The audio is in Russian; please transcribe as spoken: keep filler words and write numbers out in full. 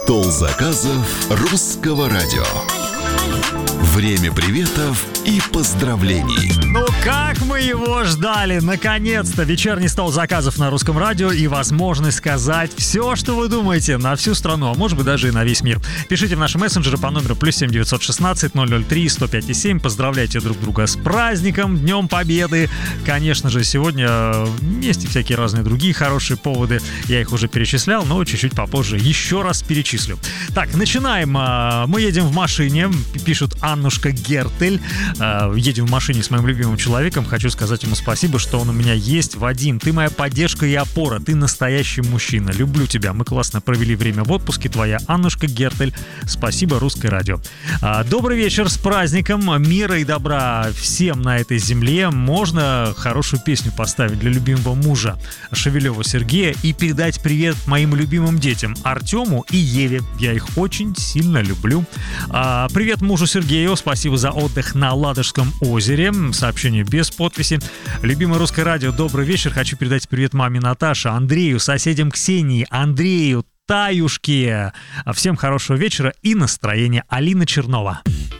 Стол заказов Русского радио. Время приветов и поздравлений. Ну как мы его ждали! Наконец-то вечерний стол заказов на Русском радио и возможность сказать все, что вы думаете на всю страну, а может быть даже и на весь мир. Пишите в наши мессенджеры по номеру плюс семь девятьсот шестнадцать ноль ноль три сто пять семь. Поздравляйте друг друга с праздником, Днем Победы. Конечно же, сегодня есть и всякие разные другие хорошие поводы. Я их уже перечислял, но чуть-чуть попозже еще раз перечислю. Так, начинаем. Мы едем в машине, пишут Аннушка Гертель. Едем в машине с моим любимым человеком. Хочу сказать ему спасибо, что он у меня есть. Вадим, ты моя поддержка и опора. Ты настоящий мужчина. Люблю тебя. Мы классно провели время в отпуске. Твоя Аннушка Гертель. Спасибо, Русское радио. Добрый вечер, с праздником. Мира и добра всем на этой земле. Можно хорошую песню поставить для любимого мужа Шевелева Сергея и передать привет моим любимым детям Артему и Еве. Я их очень сильно люблю. Привет мужу Сергею. Спасибо за отдых на Ладожском озере. Сообщение без подписи. Любимое Русское радио, добрый вечер. Хочу передать привет маме Наташе, Андрею, соседям Ксении, Андрею, Таюшке. Всем хорошего вечера и настроения. Алина Чернова.